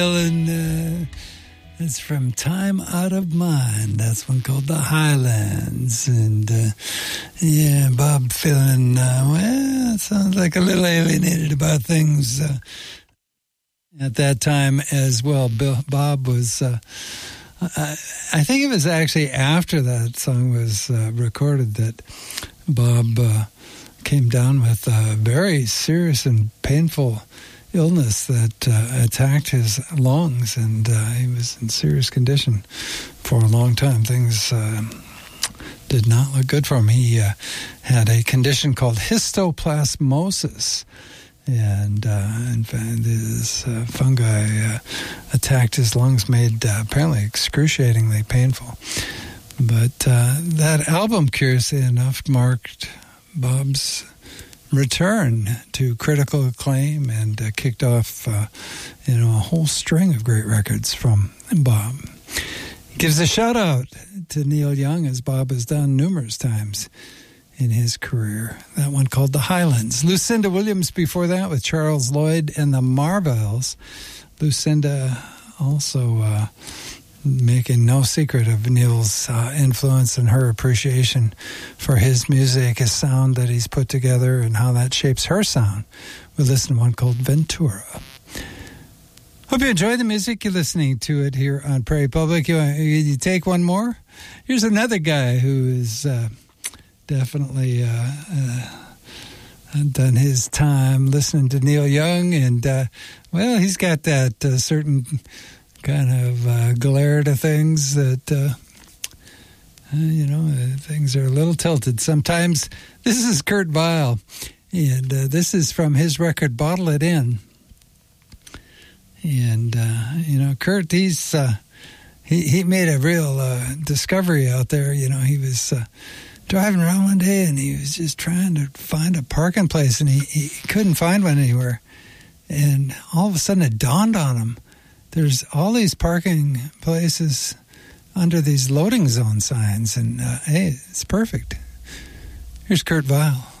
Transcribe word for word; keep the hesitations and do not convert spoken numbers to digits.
And uh, it's from Time Out of Mind. That's one called The Highlands. And uh, yeah, Bob feeling, uh, well, it sounds like a little alienated about things uh, at that time as well. Bill, Bob was, uh, I, I think it was actually after that song was uh, recorded that Bob uh, came down with a very serious and painful illness that uh, attacked his lungs, and uh, he was in serious condition for a long time. Things uh, did not look good for him. He uh, had a condition called histoplasmosis, and uh, in fact, this uh, fungi uh, attacked his lungs, made uh, apparently excruciatingly painful. But uh, that album, curiously enough, marked Bob's return to critical acclaim and uh, kicked off uh, you know, a whole string of great records from Bob. Gives a shout out to Neil Young, as Bob has done numerous times in his career. That one called The Highlands. Lucinda Williams before that with Charles Lloyd and the Marvels. Lucinda also uh, making no secret of Neil's uh, influence and her appreciation for his music, his sound that he's put together, and how that shapes her sound. We listen to one called Ventura. Hope you enjoy the music. You're listening to it here on Prairie Public. You, you take one more? Here's another guy who is uh, definitely uh, uh, done his time listening to Neil Young, and, uh, well, he's got that uh, certain kind of uh, glare to things that, uh, uh, you know, uh, things are a little tilted sometimes. This is Kurt Vile, and uh, this is from his record Bottle It In. And, uh, you know, Kurt, he's, uh, he, he made a real uh, discovery out there. You know, he was uh, driving around one day, and he was just trying to find a parking place, and he, he couldn't find one anywhere. And all of a sudden it dawned on him, there's all these parking places under these loading zone signs, and uh, hey, it's perfect. Here's Kurt Vile.